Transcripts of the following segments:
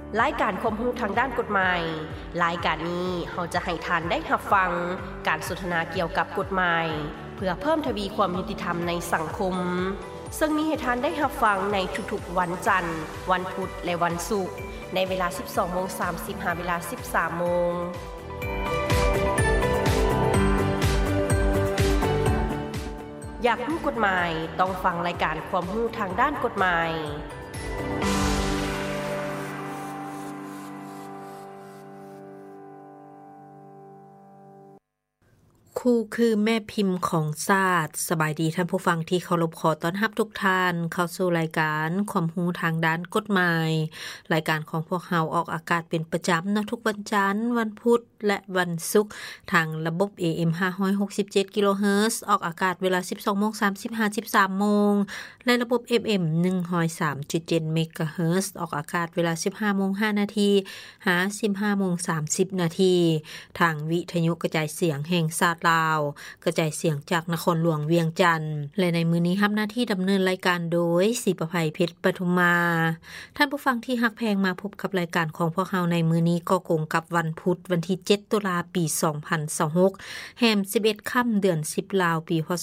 รายการความรู้ทางด้านกฎหมายรายการนี้เราจะให้ท่านได้รับฟังการสนทนาเกี่ยวกับกฎหมายเพื่อเพิ่มทวีความยุติธรรมในสังคมซึ่งมีให้ท่านได้รับฟังในทุกๆวันจันทร์วันพุธและวันศุกร์ในเวลา 12:30 น. หาเวลา 13:00 น. อยากรู้กฎหมายต้องฟังรายการความรู้ทางด้านกฎหมายครูคือแม่พิมพ์ของชาติสบายดีท่านผู้ฟังที่เคารพขอต้อนรับทุกท่านเข้าสู่รายการความรู้ทางด้านกฎหมายรายการของพวกเราออกอากาศเป็นประจำทุกวันจันทร์วันพุธและวันศุกร์ทางระบบ AM 567 กิโลเฮิรตซ์ออกอากาศเวลา 12:30 น. 13:00 น. และระบบ FM 103.7 เมกะเฮิรตซ์ออกอากาศเวลา 15:05 น. หา 15:30 น. ทางวิทยุกระจายเสียงแห่งชาติลาวกระจายเสียงจากนครหลวงเวียงจันทน์และในมื้อนี้รับหน้าที่ดำเนินรายการโดยศรีประไพเพชรปทุมมาท่านผู้ฟังที่ฮักแพงมาพบกับรายการของพวกเราในมื้อนี้ก็กงกับวันพุธวันที่7 ตุลาปี 2026แรม11 ค่ำเดือน10ลาวปีพ.ศ.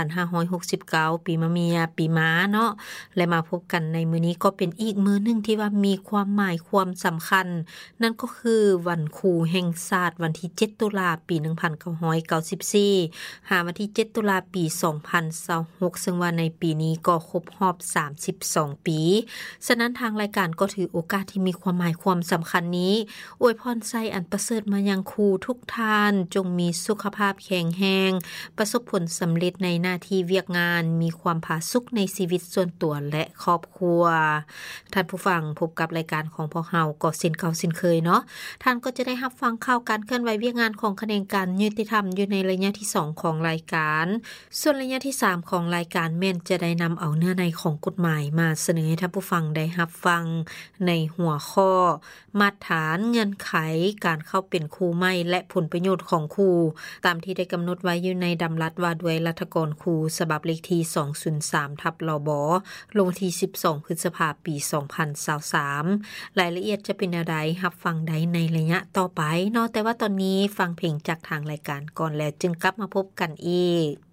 2569ปีมะเมียปีม้าเนาะและมาพบกันในมื้อนี้ก็เป็นอีกมื้อนึงที่ว่ามีความหมายความสำคัญนั่นก็คือวันครูแห่งชาติวันที่7 ตุลาปี 1994หาวันที่7 ตุลาปี 2026ซึ่งว่าในปีนี้ก็ครบรอบ32 ปีฉะนั้นทางรายการก็ถือโอกาสที่มีความหมายความสำคัญนี้อวยพรไส้อันประเสริฐมายังครูทุกท่านจงมีสุขภาพแข็งแรงประสบผลสำเร็จในหน้าที่เวียกงานมีความผาสุกในชีวิตส่วนตัวและครอบครัวท่านผู้ฟังพบกับรายการของพวกเราก็เช่นเก่าเช่นเคยเนาะท่านก็จะได้รับฟังข่าวการเคลื่อนไหวเวียกงานของแขนงการยุติธรรมอยู่ในระยะที่2ของรายการส่วนระยะที่3ของรายการแม่นจะได้นำเอาเนื้อในของกฎหมายมาเสนอให้ท่านผู้ฟังได้รับฟังในหัวข้อมาตรฐานเงื่อนไขการเข้าเป็นครูใหม่และผลประโยชน์ของครูตามที่ได้กำหนดไว้อยู่ในดำรัสว่าด้วยรัฐกรครูฉบับเลขที่ 203/ลบลงที่12 พฤษภาคมปี 2023รายละเอียดจะเป็นอะไรรับฟังได้ในระยะต่อไปเนาะแต่ว่าตอนนี้ฟังเพลงจากทางรายการก่อนแล้วจึงกลับมาพบกันอีก